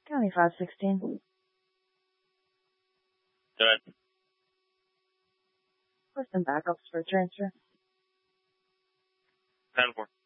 County 516. Good. With some backups for transfer. 10-4.